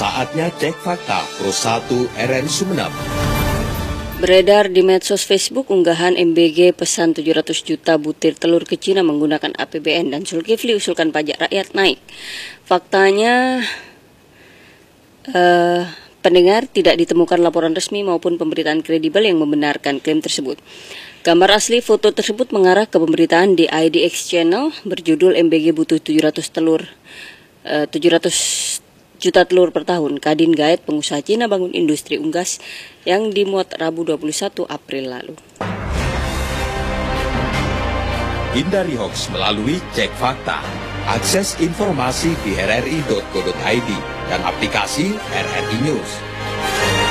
Saatnya cek fakta Pro 1 RRI Sumeneb. Beredar di medsos Facebook unggahan MBG pesan 700 juta butir telur ke Cina menggunakan APBN dan Zulkifli usulkan pajak rakyat naik. Faktanya, pendengar, tidak ditemukan laporan resmi maupun pemberitaan kredibel yang membenarkan klaim tersebut. Gambar asli foto tersebut mengarah ke pemberitaan di IDX Channel berjudul MBG butuh 700 juta telur per tahun. Kadin Gaet pengusaha Cina bangun industri unggas yang dimuat Rabu 21 April lalu. Hindari hoax melalui cek fakta. Akses informasi di rri.co.id dan aplikasi RRI News.